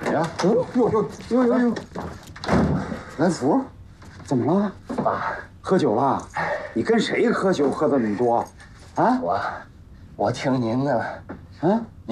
呀？哟！来福，怎么了？ 爸， 喝酒了？你跟谁喝酒喝的那么多？啊？ 我听您的， 啊？